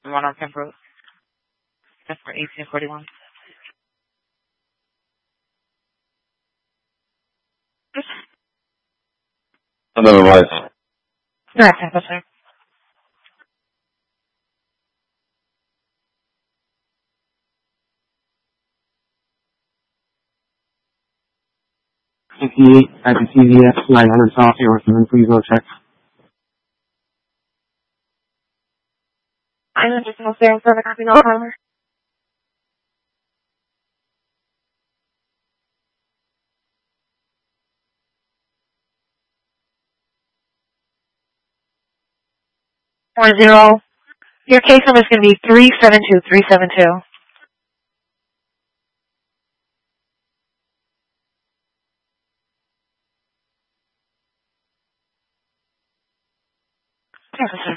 One on Pembroke. That's for 1841. Another voice. Correct, officer. At the CVS 900 South Harrison, please go check. I'm just going to stay in front of copy, no timer. Your case number is going to be 372372. Officer.